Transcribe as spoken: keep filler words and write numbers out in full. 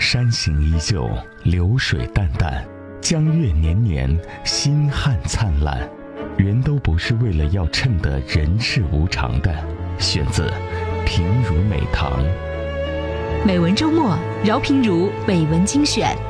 山形依旧，流水淡淡，江月年年，星汉灿烂。人都不是为了要衬得人世无常的。选自平如美堂。 美文周末，饶平如美文精选。